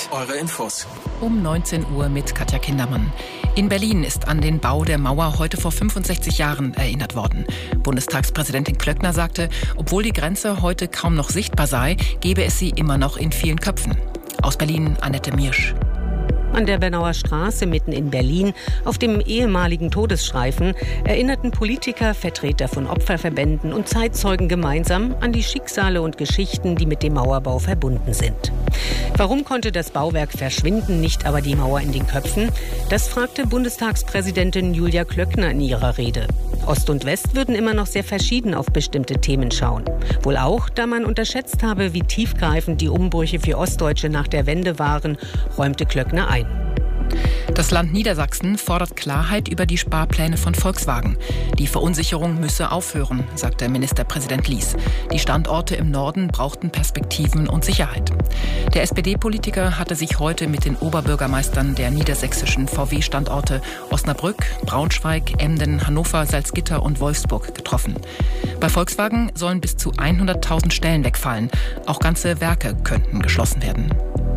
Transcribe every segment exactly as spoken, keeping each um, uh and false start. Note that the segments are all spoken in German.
eure Infos. Um neunzehn Uhr mit Katja Kindermann. In Berlin ist an den Bau der Mauer heute vor fünfundsechzig Jahren erinnert worden. Bundestagspräsidentin Klöckner sagte, obwohl die Grenze heute kaum noch sichtbar sei, gebe es sie immer noch in vielen Köpfen. Aus Berlin Annette Miersch. An der Bernauer Straße mitten in Berlin, auf dem ehemaligen Todesstreifen, erinnerten Politiker, Vertreter von Opferverbänden und Zeitzeugen gemeinsam an die Schicksale und Geschichten, die mit dem Mauerbau verbunden sind. Warum konnte das Bauwerk verschwinden, nicht aber die Mauer in den Köpfen? Das fragte Bundestagspräsidentin Julia Klöckner in ihrer Rede. Ost und West würden immer noch sehr verschieden auf bestimmte Themen schauen. Wohl auch, da man unterschätzt habe, wie tiefgreifend die Umbrüche für Ostdeutsche nach der Wende waren, räumte Klöckner ein. Das Land Niedersachsen fordert Klarheit über die Sparpläne von Volkswagen. Die Verunsicherung müsse aufhören, sagte Ministerpräsident Lies. Die Standorte im Norden brauchten Perspektiven und Sicherheit. Der S P D-Politiker hatte sich heute mit den Oberbürgermeistern der niedersächsischen V W-Standorte Osnabrück, Braunschweig, Emden, Hannover, Salzgitter und Wolfsburg getroffen. Bei Volkswagen sollen bis zu hunderttausend Stellen wegfallen. Auch ganze Werke könnten geschlossen werden.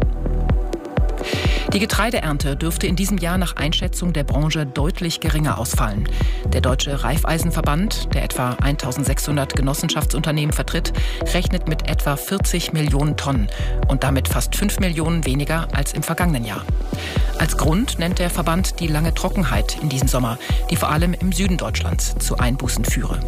Die Getreideernte dürfte in diesem Jahr nach Einschätzung der Branche deutlich geringer ausfallen. Der Deutsche Raiffeisenverband, der etwa eintausendsechshundert Genossenschaftsunternehmen vertritt, rechnet mit etwa vierzig Millionen Tonnen und damit fast fünf Millionen weniger als im vergangenen Jahr. Als Grund nennt der Verband die lange Trockenheit in diesem Sommer, die vor allem im Süden Deutschlands zu Einbußen führe.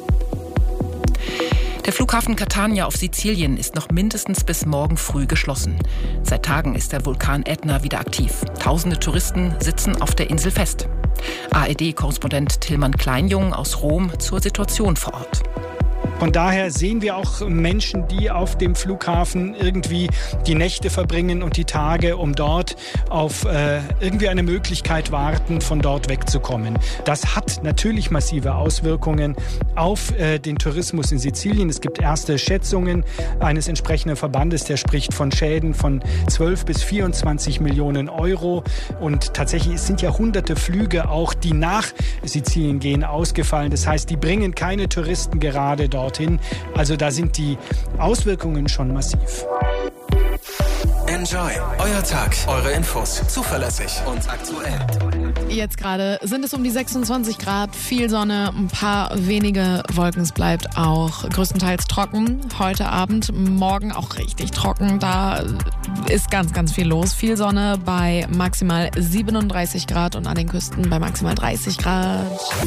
Der Flughafen Catania auf Sizilien ist noch mindestens bis morgen früh geschlossen. Seit Tagen ist der Vulkan Ätna wieder aktiv. Tausende Touristen sitzen auf der Insel fest. A R D-Korrespondent Tillmann Kleinjung aus Rom zur Situation vor Ort. Von daher sehen wir auch Menschen, die auf dem Flughafen irgendwie die Nächte verbringen und die Tage, um dort auf äh, irgendwie eine Möglichkeit warten, von dort wegzukommen. Das hat natürlich massive Auswirkungen auf äh, den Tourismus in Sizilien. Es gibt erste Schätzungen eines entsprechenden Verbandes, der spricht von Schäden von zwölf bis vierundzwanzig Millionen Euro. Und tatsächlich sind ja hunderte Flüge auch, die nach Sizilien gehen, ausgefallen. Das heißt, die bringen keine Touristen gerade dort. Dorthin. Also da sind die Auswirkungen schon massiv. Enjoy. Euer Tag. Eure Infos. Zuverlässig und aktuell. Jetzt gerade sind es um die sechsundzwanzig Grad, viel Sonne, ein paar wenige Wolken. Es bleibt auch größtenteils trocken. Heute Abend, morgen auch richtig trocken. Da ist ganz, ganz viel los. Viel Sonne bei maximal siebenunddreißig Grad und an den Küsten bei maximal dreißig Grad.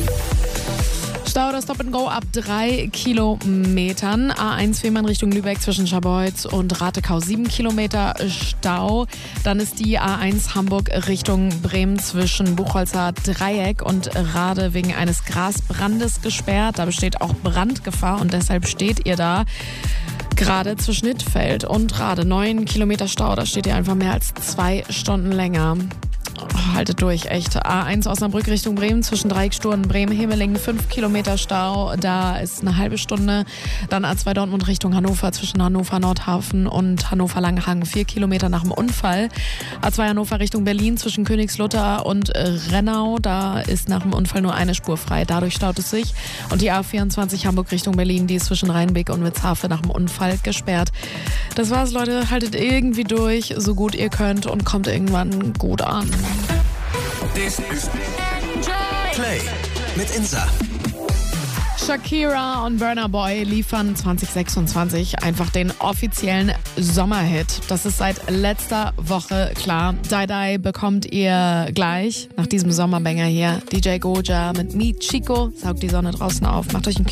Stau oder Stop and Go ab drei Kilometern. A eins Fehmarn Richtung Lübeck zwischen Scharbeutz und Ratekau sieben Kilometer Stau. Dann ist die A eins Hamburg Richtung Bremen zwischen Buchholzer Dreieck und Rade wegen eines Grasbrandes gesperrt. Da besteht auch Brandgefahr und deshalb steht ihr da. Gerade zwischen Hittfeld und Rade neun Kilometer Stau. Da steht ihr einfach mehr als zwei Stunden länger. Oh, haltet durch, echt. A eins Osnabrück Richtung Bremen zwischen Dreieckstuhl und Bremen-Hemelingen fünf Kilometer Stau, da ist eine halbe Stunde. Dann A zwei Dortmund Richtung Hannover zwischen Hannover Nordhafen und Hannover Langhang vier Kilometer nach dem Unfall. A zwei Hannover Richtung Berlin zwischen Königslutter und Rennau, da ist nach dem Unfall nur eine Spur frei, dadurch staut es sich. Und die A vierundzwanzig Hamburg Richtung Berlin, die ist zwischen Rheinbeek und Witzhafe nach dem Unfall gesperrt. Das war's, Leute, haltet irgendwie durch, so gut ihr könnt und kommt irgendwann gut an. This is Play mit Insa. Shakira und Burna Boy liefern zwanzig sechsundzwanzig einfach den offiziellen Sommerhit. Das ist seit letzter Woche klar. Die Die bekommt ihr gleich nach diesem Sommerbanger hier. D J Goja mit Me Chico saugt die Sonne draußen auf. Macht euch ein